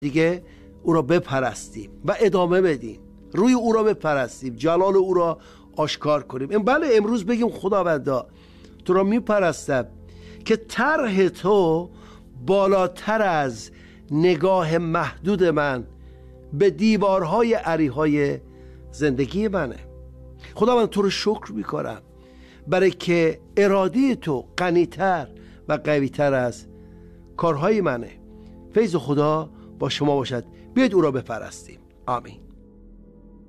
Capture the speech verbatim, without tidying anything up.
دیگه او را بپرستیم و ادامه بدیم، روی او را بپرستیم، جلال او را آشکار کنیم. بله امروز بگیم خداوندا تو را میپرستم که طرح تو بالاتر از نگاه محدود من به دیوارهای عریهای زندگی منه. خداوند تو رو شکر میکنم برای که اراده تو غنی‌تر و قوی‌تر از کارهای منه. فیض خدا با شما باشد. بیاید او را بپرستیم. آمین.